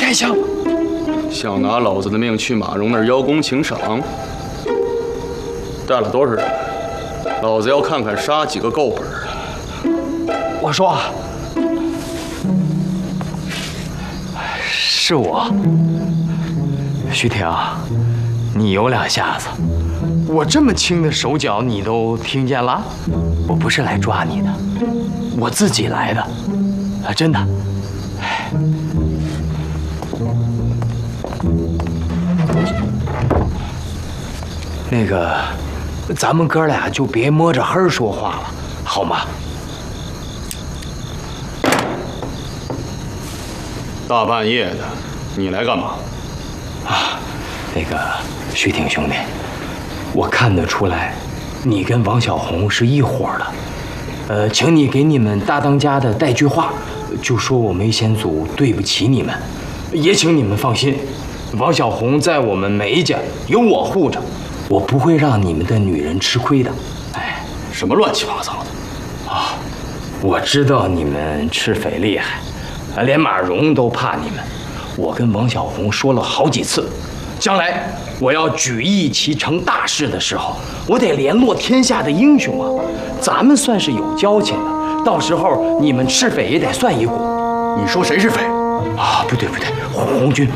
还想拿老子的命去马蓉那儿邀功请赏？带了多少人？老子要看看杀几个够本的。 我说，是我，徐婷，你有两下子。我这么轻的手脚，你都听见了？我不是来抓你的，我自己来的，真的。那个，咱们哥俩就别摸着黑说话了，好吗？ 大半夜的，你来干嘛？ 啊，那个徐挺兄弟，我看得出来，你跟王小红是一伙的。请你给你们大当家的带句话，就说我梅先祖对不起你们，也请你们放心，王小红在我们梅家有我护着。我不会让你们的女人吃亏的。哎， 什么乱七八糟的啊！我知道你们赤匪厉害，连马蓉都怕你们。我跟王小红说了好几次，将来我要举义旗成大事的时候，我得联络天下的英雄啊！咱们算是有交情的，到时候你们赤匪也得算一股。 你说谁是匪？ 啊，不对，红军。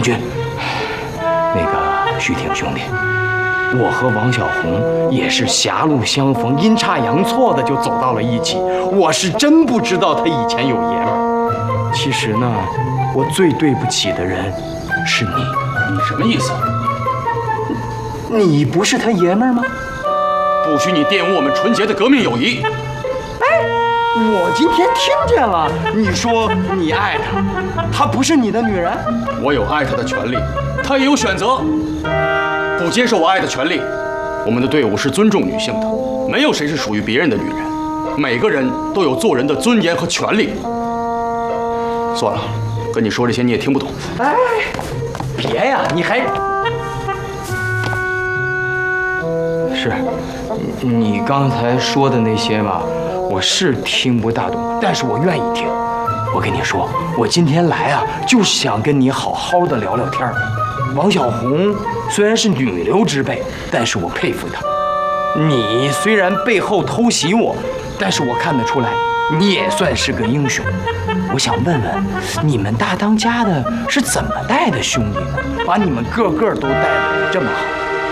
那个徐挺兄弟。我和王小红也是狭路相逢，阴差阳错的就走到了一起。我是真不知道他以前有爷们儿。其实呢，我最对不起的人是你。 你什么意思？ 你不是他爷们儿吗？ 不许你玷污我们纯洁的革命友谊！ 哎，我今天听见了，你说你爱她，她不是你的女人。 我有爱她的权利，她也有选择。不接受我爱的权利，我们的队伍是尊重女性的，没有谁是属于别人的女人，每个人都有做人的尊严和权利。算了，跟你说这些你也听不懂。 哎，别呀，你还是你刚才说的那些嘛，我是听不大懂，但是我愿意听。我跟你说，我今天来啊，就是想跟你好好的聊聊天。王小红虽然是女流之辈，但是我佩服她。你虽然背后偷袭我，但是我看得出来，你也算是个英雄。我想问问，你们大当家的是怎么带的兄弟呢？把你们个个都带得这么好。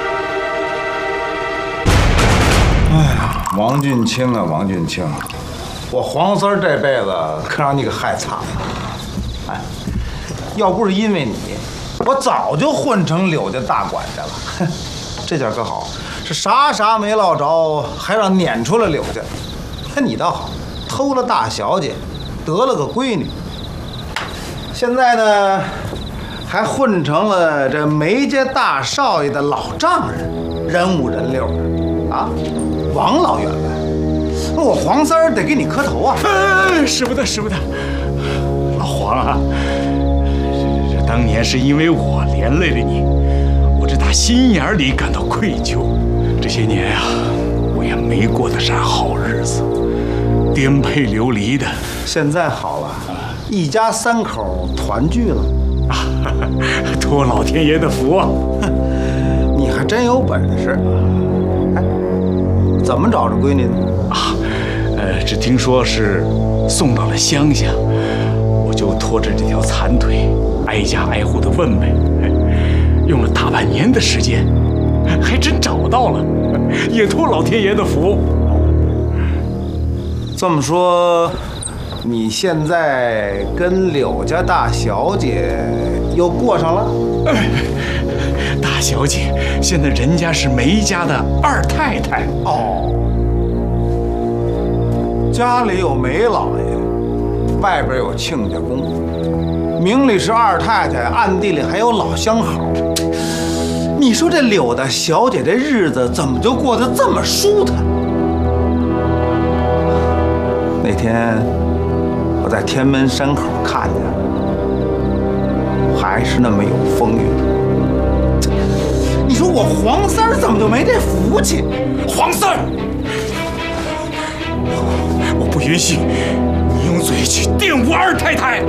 哎呀，王俊卿啊，王俊卿，我黄三这辈子可让你给害惨了。哎，要不是因为你，我早就混成柳家大管家了。哼，这下可好，是啥没落着，还让撵出了柳家。可你倒好，偷了大小姐，得了个闺女。现在呢，还混成了这梅家大少爷的老丈人，人五人六的啊，王老员外。我黄三儿得给你磕头啊！ 使不得，老黄啊，这当年是因为我连累了你，我这打心眼里感到愧疚。这些年啊，我也没过得啥好日子，颠沛流离的。 现在好了，一家三口团聚了啊！托老天爷的福啊！ 你还真有本事。哎，怎么找着闺女的啊？只听说是送到了乡下，我就拖着这条残腿，挨家挨户的问问，用了大半年的时间，还真找到了，也托老天爷的福。 这么说，你现在跟柳家大小姐又过上了？ 大小姐现在人家是梅家的二太太哦。家里有梅老爷，外边有亲家公，明里是二太太，暗地里还有老相好。你说这柳大小姐这日子怎么就过得这么舒坦？那天我在天门山口看见了，还是那么有风韵。你说我黄三儿怎么就没这福气？ 黄三儿！我不允许你用嘴去玷污二太太。